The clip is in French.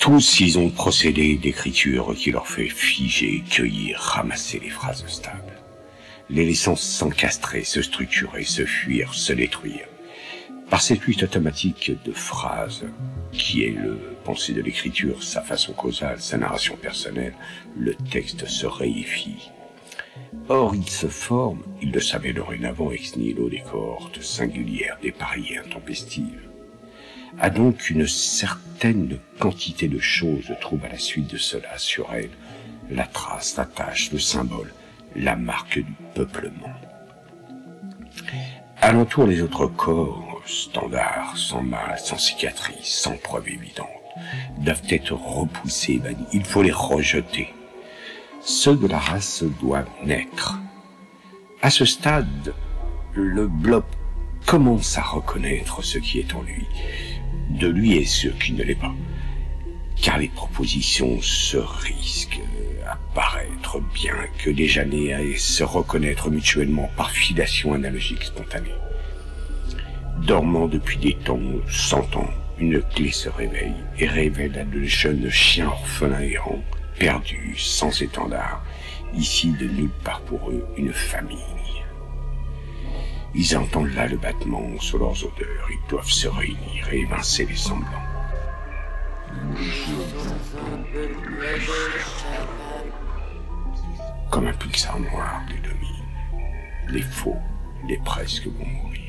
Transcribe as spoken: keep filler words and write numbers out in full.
Tous, ils ont procédé d'écriture qui leur fait figer, cueillir, ramasser les phrases stables, les laissant s'encastrer, se structurer, se fuir, se détruire. Par cette lutte automatique de phrases, qui est le pensée de l'écriture, sa façon causale, sa narration personnelle, le texte se réifie. Or, il se forme, il le savait dorénavant ex nihilo, des cohortes singulières, dépareillées, intempestives. A donc une certaine quantité de choses trouvent à la suite de cela sur elle la trace, la tâche, le symbole, la marque du peuplement. Alentour, les autres corps, standards, sans mal, sans cicatrice, sans preuve évidente, doivent être repoussés, bannis. Il faut les rejeter. Ceux de la race doivent naître. À ce stade, le blob commence à reconnaître ce qui est en lui, de lui et ce qui ne l'est pas, car les propositions se risquent à paraître bien que déjà nées à se reconnaître mutuellement par filiation analogique spontanée. Dormant depuis des temps, cent ans, une clé se réveille et révèle à de jeunes chiens orphelins errants, perdus, sans étendard, ici de nulle part pour eux, une famille. Ils entendent là le battement sur leurs odeurs, ils doivent se réunir et évincer les semblants. Comme un pulsar noir les domine, les faux, les presque vont mourir.